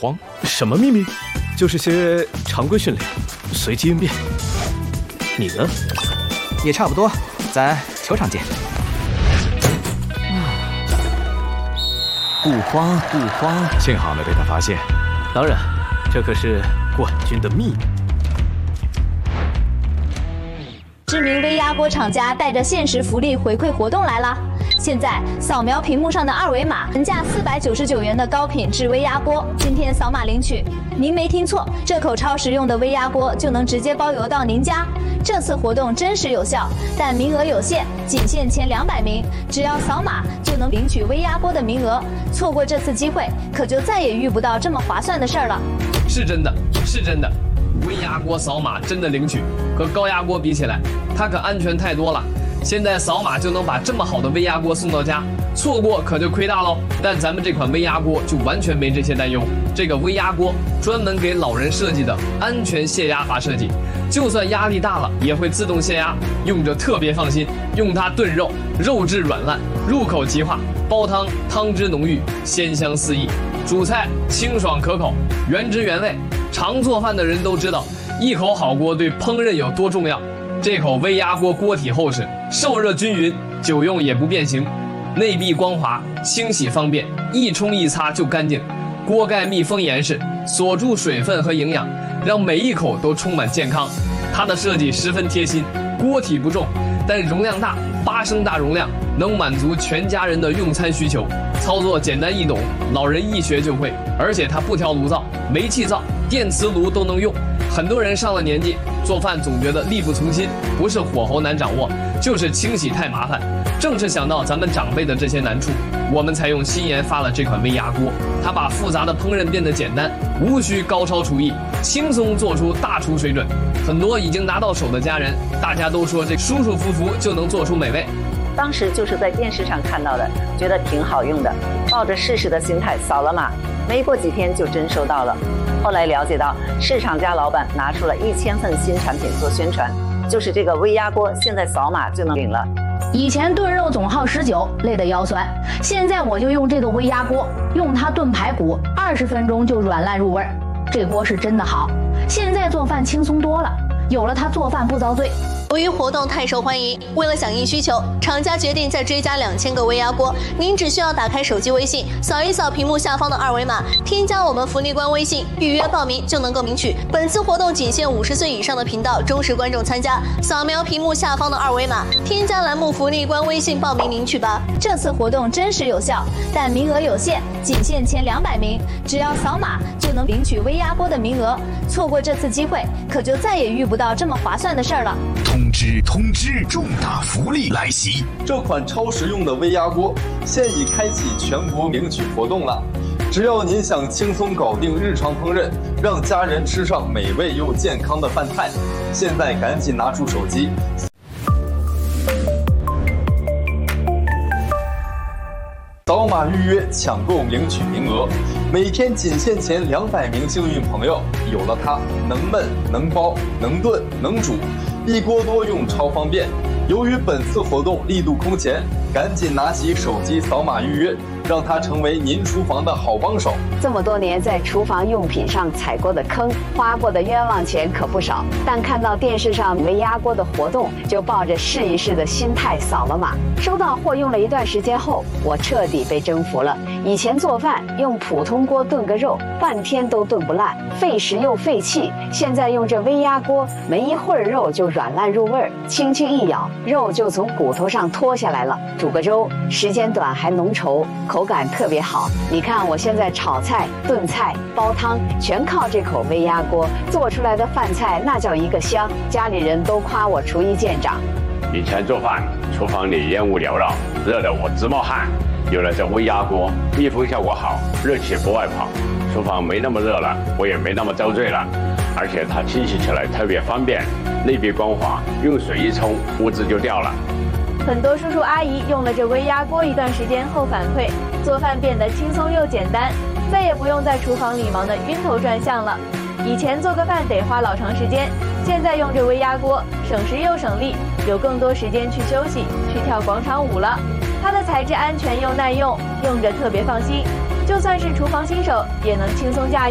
慌。 什么秘密？就是些常规训练，随机应变。你呢？ 也差不多，咱球场见。 不慌不慌，幸好没被他发现。 当然，这可是冠军的秘密。 知名微压锅厂家带着限时福利回馈活动来啦！现在扫描屏幕上的二维码，原价499元的高品质微压锅，今天扫码领取。您没听错，这口超实用的微压锅就能直接包邮到您家。这次活动真实有效，但名额有限，仅限前200名，只要扫码就能领取微压锅的名额。错过这次机会，可就再也遇不到这么划算的事儿了。 是真的，是真的。微压锅扫码真的领取，和高压锅比起来，它可安全太多了。现在扫码就能把这么好的微压锅送到家，错过可就亏大喽。但咱们这款微压锅就完全没这些担忧。这个微压锅专门给老人设计的安全泄压阀设计，就算压力大了也会自动泄压，用着特别放心。用它炖肉，肉质软烂，入口即化；煲汤，汤汁浓郁，鲜香四溢；煮菜清爽可口，原汁原味。常做饭的人都知道，一口好锅对烹饪有多重要。这口微压锅锅体厚实，受热均匀，久用也不变形，内壁光滑，清洗方便，一冲一擦就干净。锅盖密封严实，锁住水分和营养，让每一口都充满健康。它的设计十分贴心，锅体不重，但容量大，8升大容量，能满足全家人的用餐需求。操作简单易懂，老人一学就会。而且它不挑炉灶，煤气灶、电磁炉都能用。很多人上了年纪，做饭总觉得力不从心，不是火候难掌握，就是清洗太麻烦。正是想到咱们长辈的这些难处，我们才用新研发了这款微压锅。它把复杂的烹饪变得简单，无需高超厨艺，轻松做出大厨水准。很多已经拿到手的家人，大家都说这舒舒服服就能做出美味。 当时就是在电视上看到的，觉得挺好用的，抱着试试的心态扫了码，没过几天就真收到了。后来了解到，市场家老板拿出了1000份新产品做宣传，就是这个微压锅，现在扫码就能领了。 以前炖肉总耗10久，累得腰酸，现在我就用这个微压锅，用它炖排骨，20分钟就软烂入味儿。这锅是真的好，现在做饭轻松多了，有了它做饭不遭罪。 由于活动太受欢迎，为了响应需求，厂家决定再追加2000个微压锅。您只需要打开手机微信，扫一扫屏幕下方的二维码，添加我们福利官微信，预约报名就能够领取。本次活动仅限50岁以上的频道忠实观众参加，扫描屏幕下方的二维码，添加栏目福利官微信报名领取吧。 这次活动真实有效，但名额有限，仅限前200名，只要扫码就能领取微压锅的名额。错过这次机会，可就再也遇不到这么划算的事儿了。 通知！重大福利来袭！ 这款超实用的微压锅现已开启全国领取活动了。只要您想轻松搞定日常烹饪，让家人吃上美味又健康的饭菜，现在赶紧拿出手机，扫码预约抢购领取名额。每天仅限前200名幸运朋友，有了它，能焖能煲能炖能煮，一锅多用超方便。由于本次活动力度空前，赶紧拿起手机扫码预约，让它成为您厨房的好帮手。 这么多年在厨房用品上踩过的坑，花过的冤枉钱可不少，但看到电视上微压锅的活动，就抱着试一试的心态扫了码。收到货用了一段时间后，我彻底被征服了。以前做饭用普通锅炖个肉，半天都炖不烂，费时又费气。现在用这微压锅，没一会儿肉就软烂入味儿，轻轻一咬，肉就从骨头上脱下来了。煮个粥，时间短还浓稠，口感特别好。你看我现在炒菜、炖菜、煲汤，全靠这口微压锅做出来的饭菜，那叫一个香，家里人都夸我厨艺见长。 以前做饭，厨房里烟雾缭绕，热得我直冒汗。有了这微压锅，密封效果好，热气不外跑，厨房没那么热了，我也没那么遭罪了。而且它清洗起来特别方便，内壁光滑，用水一冲，污渍就掉了。 很多叔叔阿姨用了这微压锅一段时间后反馈，做饭变得轻松又简单，再也不用在厨房里忙得晕头转向了。以前做个饭得花老长时间，现在用这微压锅，省时又省力，有更多时间去休息，去跳广场舞了。它的材质安全又耐用，用着特别放心，就算是厨房新手也能轻松驾驭。